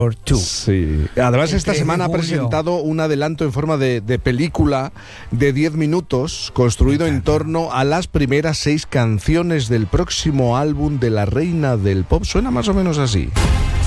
Sí. Además, esta 3 de semana ha julio. presentado un adelanto en forma de película de 10 minutos, construido en torno a las primeras 6 canciones del próximo álbum de la reina del pop. Suena más o menos así.